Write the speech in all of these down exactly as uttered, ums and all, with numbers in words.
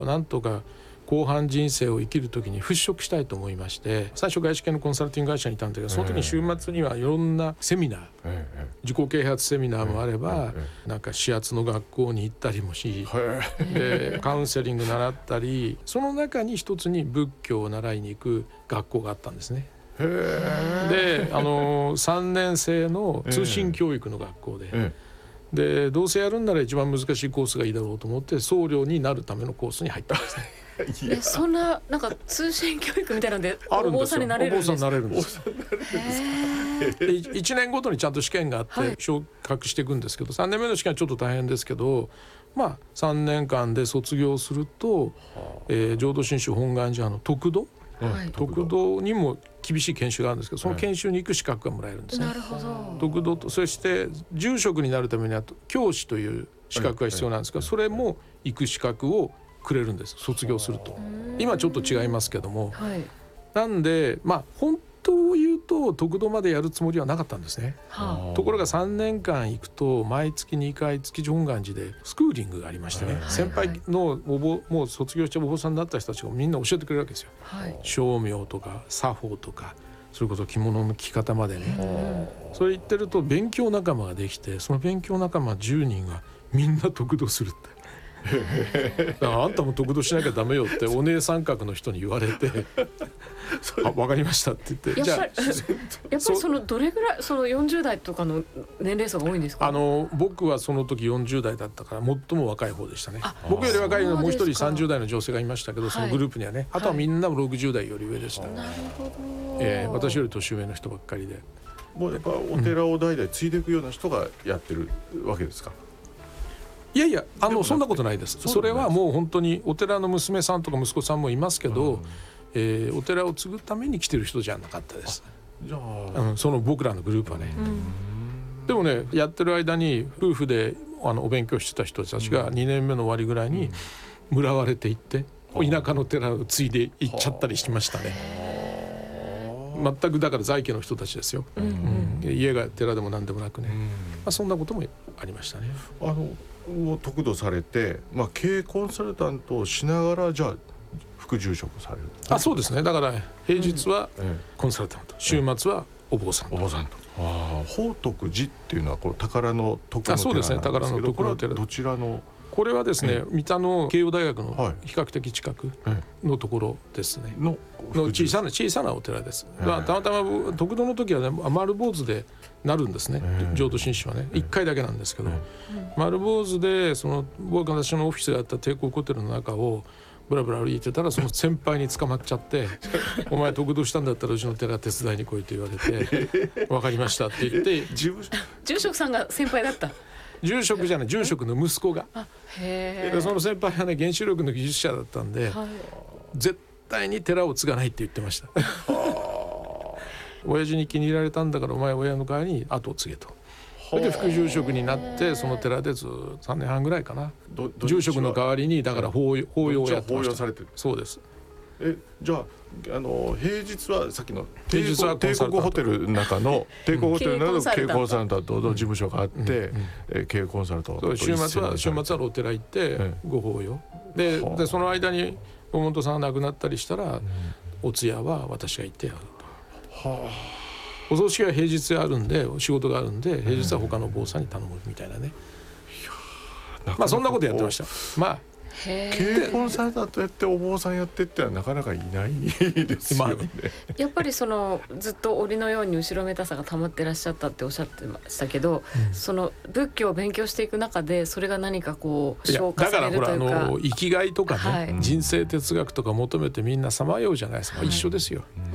なんとか後半人生を生きる時に払拭したいと思いまして、最初外資系のコンサルティング会社にいたんだけど、その時に週末にはいろんなセミナー、ええ、自己啓発セミナーもあれば、ええ、なんか始圧の学校に行ったりもし、でカウンセリング習ったり、その中に一つに仏教を習いに行く学校があったんですね。へであのさんねん生の通信教育の学校で、ええ、でどうせやるんなら一番難しいコースがいいだろうと思って僧侶になるためのコースに入ったんですね。 えそんななんか通信教育みたいなのでお坊さんになれるんですか？ お坊さんになれるんです。でいちねんごとにちゃんと試験があって昇格していくんですけど、はい、さんねんめの試験はちょっと大変ですけど、まあさんねんかんで卒業すると、えー、浄土真宗本願寺派の得度、はい、得度にも厳しい研修があるんですけど、その研修に行く資格がもらえるんですね。なるほど。得度と、そして住職になるためには教師という資格が必要なんですが、それも行く資格をくれるんです、卒業すると。今ちょっと違いますけども、はい、なんでまあ本当を言うと得度までやるつもりはなかったんですね、はあ、ところがさんねんかん行くと毎月にかい築地本願寺でスクーリングがありましてね、はい、先輩のお坊もう卒業してお坊さんになった人たちがみんな教えてくれるわけですよ、はい、称名とか作法とか、それこそ着物の着方までね。それ言ってると勉強仲間ができて、その勉強仲間じゅうにんがみんな得度するってあんたも得度しなきゃダメよってお姉さん格の人に言われてあ分かりましたって言って、 やっぱりやっぱりそのどれぐらいそのよんじゅう代とかの年齢層が多いんですか？ あの僕はその時よんじゅう代だったから最も若い方でしたね。僕より若いのもう一人さんじゅう代の女性がいましたけど、そのグループにはね、はい、あとはみんなろくじゅう代より上でした、はい、なるほど、えー、私より年上の人ばっかりで、 もうやっぱお寺を代々継いでいくような人がやってるわけですか？ いやいや、あのそんなことないです。それはもう本当にお寺の娘さんとか息子さんもいますけど、うん、えー、お寺を継ぐために来てる人じゃなかったです。じゃあ、うん、その僕らのグループはね、うん、でもねやってる間に夫婦であのお勉強してた人たちがにねんめの終わりぐらいにもらわれていって、うん、田舎の寺を継いで行っちゃったりしましたね。全くだから在家の人たちですよ、うんうん、家が寺でも何でもなくね、うん、まあ、そんなこともありましたね。 あのもう得度されて、まあ、経営コンサルタントをしながらじゃあ副住職される。 あ、そうですね。だから平日はコンサルタント、うん、週末はお坊さんと、 お坊さんと。あ、宝徳寺っていうのはこの宝の徳の寺なんですけど、あ、そうですね、 宝の徳の寺。 どちらの？ これはですね、三田の慶応大学の比較的近くのところですね、のの小さな小さなお寺です。たまたま得度の時はね丸坊主でなるんですね、浄土真宗はねいっかいだけなんですけど、丸坊主でその僕私のオフィスがあった帝国ホテルの中をブラブラ歩いてたら、その先輩に捕まっちゃってお前得度したんだったらうちの寺手伝いに来いと言われて分かりましたって言って、 住職さんが先輩だった。 住職じゃない、住職の息子が。あ、へー。その先輩はね原子力の技術者だったんで、はい、絶対に寺を継がないって言ってました親父に気に入られたんだからお前親の代わりに後を継げと。それで副住職になってその寺でずっとさんねんはんぐらいかな、住職の代わりにだから法要をやってました。 されてる。 そうです。 えじゃあ、あの平日はさっきの平日は帝国ホテルの中の帝国ホテルの中の経営コンサルタントの事務所があって、経営コンサルタント、 週末は週末はお寺行ってご法要で、でその間に大本さんが亡くなったりしたら、お通夜は私が行ってやると。はあ、お葬式は平日あるんで仕事があるんで平日は他の坊さんに頼むみたいなね、いやまあそんなことやってました。まあ経営コンサルタントやってお坊さんやってってはなかなかいないですよね、まあ、 やっぱりそのずっと檻のように後ろめたさが溜まってらっしゃったっておっしゃってましたけど、うん、その仏教を勉強していく中でそれが何かこう消化されるというか、 だからほらあの生きがいとかね、はい、人生哲学とか求めてみんなさまようじゃないですか、はい、一緒ですよ、うん、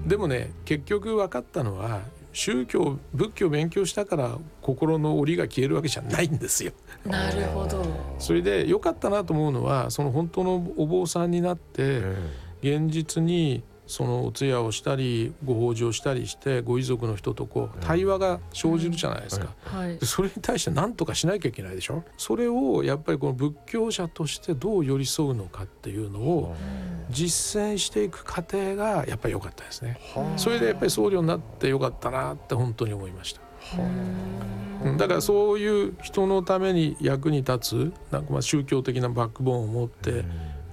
でもね結局分かったのは宗教仏教を勉強したから心の檻が消えるわけじゃないんですよ。 なるほど。 それで良かったなと思うのは、その本当のお坊さんになって現実にそのお通夜をしたりご法事をしたりしてご遺族の人とこう対話が生じるじゃないですか、うんはい、でそれに対して何とかしなきゃいけないでしょ。それをやっぱりこの仏教者としてどう寄り添うのかっていうのを実践していく過程がやっぱり良かったですね。それでやっぱり僧侶になって良かったなって本当に思いました。だからそういう人のために役に立つなんかまあ宗教的なバックボーンを持って